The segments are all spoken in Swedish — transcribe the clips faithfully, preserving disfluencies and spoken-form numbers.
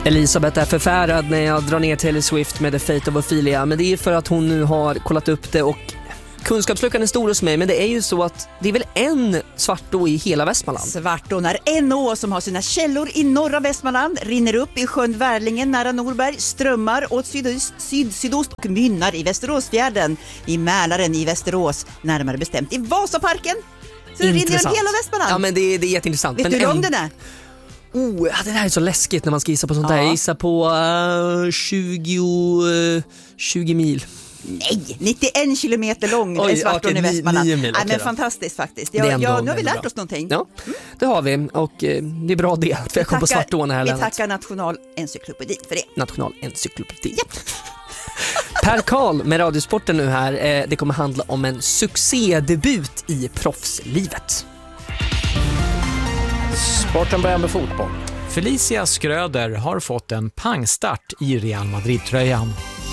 Elisabeth är förfärad när jag drar ner Taylor Swift med The Fate of Ophelia. Men det är för att hon nu har kollat upp det och kunskapsluckan är stor hos mig. Men det är ju så att det är väl en Svartå i hela Västmanland. Svartån är en å som har sina källor i norra Västmanland, rinner upp i sjön Värlingen nära Norberg, strömmar åt sydöst, syd, sydost och mynnar i Västeråsfjärden, i Mälaren i Västerås, närmare bestämt i Vasaparken. Så det rinner genom hela Västmanland. Ja, men det är, det är jätteintressant. Vet men du hur lång en... den är? Oh, det här är så läskigt när man ska gissa på sånt ja. där. Jag gissar på uh, tjugo, uh, tjugo mil. Nej, nittioen kilometer lång. Oj, är Svartån okay, i Västmanland. nio mil, okay, Nej, men då. Fantastiskt faktiskt. Jag, ändå, jag, nu har vi lärt bra. oss någonting. Ja, det har vi. Och eh, det är bra det. För jag kom på Svartån här. Vi länet. tackar Nationalencyklopedi för det. Nationalencyklopedi. Ja. Per Karl med Radiosporten nu här. Eh, det kommer handla om en succédebut i proffslivet. Sporten börjar med fotboll. Felicia Schröder har fått en pangstart i Real Madrid-tröjan.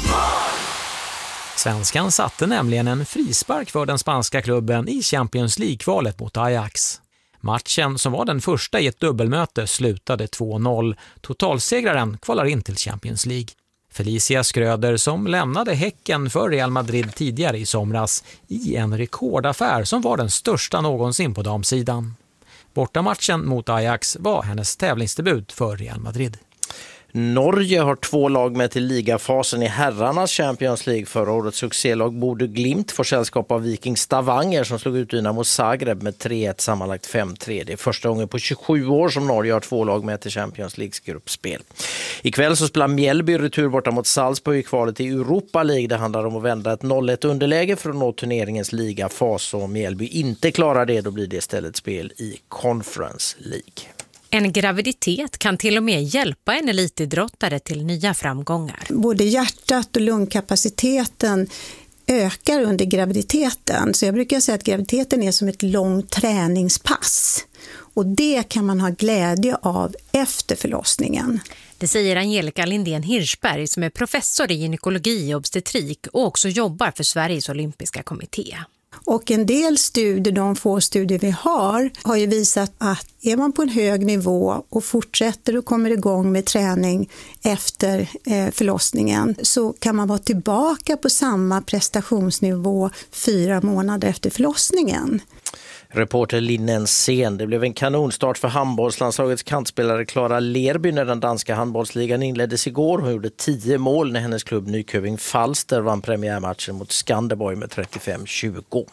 Svenskan satte nämligen en frispark för den spanska klubben i Champions League-kvalet mot Ajax. Matchen, som var den första i ett dubbelmöte, slutade två noll. Totalsegraren kvalar in till Champions League. Felicia Schröder, som lämnade Häcken för Real Madrid tidigare i somras i en rekordaffär som var den största någonsin på damsidan. Bortamatchen mot Ajax var hennes tävlingsdebut för Real Madrid. Norge har två lag med till ligafasen i herrarnas Champions League. Förra årets succélag Bodø Glimt får sällskap av Viking Stavanger som slog ut Dynamo Zagreb med tre ett, sammanlagt fem tre. Det är första gången på tjugosju år som Norge har två lag med till Champions Leagues gruppspel. Ikväll så spelar Mjällby retur borta mot Salzburg i kvalet i Europa League. Det handlar om att vända ett noll ett underläge för att nå turneringens ligafas. Och om Mjällby inte klarar det, då blir det istället spel i Conference League. En graviditet kan till och med hjälpa en elitidrottare till nya framgångar. Både hjärtat och lungkapaciteten ökar under graviditeten. Så jag brukar säga att graviditeten är som ett långt träningspass. Och det kan man ha glädje av efter förlossningen. Det säger Angelica Lindén Hirschberg som är professor i gynekologi och obstetrik och också jobbar för Sveriges olympiska kommitté. Och en del studier, de få studier vi har, har ju visat att är man på en hög nivå och fortsätter och kommer igång med träning efter förlossningen så kan man vara tillbaka på samma prestationsnivå fyra månader efter förlossningen. Reporter Linnen Sen. Det blev en kanonstart för handbollslandslagets kantspelare Clara Lerby när den danska handbollsligan inleddes igår. Hon gjorde tio mål när hennes klubb Nyköping Falster vann premiärmatchen mot Skanderborg med trettiofem tjugo.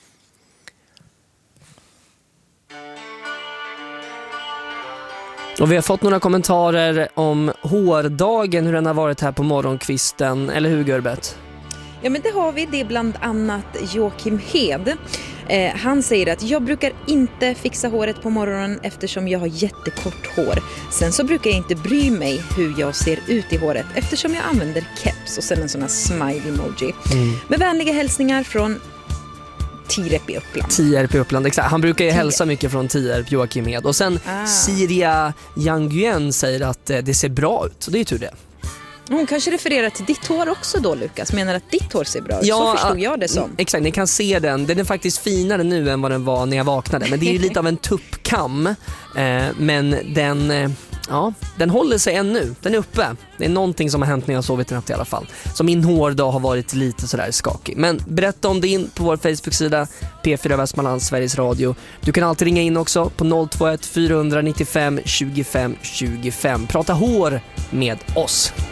Och vi har fått några kommentarer om hårdagen, hur den har varit här på morgonkvisten. Eller hur, Görbet? Ja, men det har vi. Det är bland annat Joakim Hed. Eh, han säger att jag brukar inte fixa håret på morgonen eftersom jag har jättekort hår. Sen så brukar jag inte bry mig hur jag ser ut i håret eftersom jag använder keps och sen en sån här smile-emoji. Mm. Med vänliga hälsningar från Tierp i Uppland. Tierp i Uppland, exakt. Han brukar ju Tierp. hälsa mycket från Tierp, Joakim Hed. Och sen ah. Siria Yanguyen säger att eh, det ser bra ut. Så det är ju tur det. Hon kanske refererar till ditt hår också då, Lukas. Menar att ditt hår ser bra ut. Ja, så förstod jag det som. Exakt, ni kan se den. Den är faktiskt finare nu än vad den var när jag vaknade. Men det är ju lite av en tuppkam. Eh, men den, eh, ja, den håller sig ännu. Den är uppe. Det är någonting som har hänt när jag har sovit natt i alla fall. Så min hårdag har varit lite sådär skakig. Men berätta om det in på vår Facebook-sida P fyra Västmanland, Sveriges Radio. Du kan alltid ringa in också på noll två ett fyra nio fem tjugofem tjugofem. Prata hår med oss.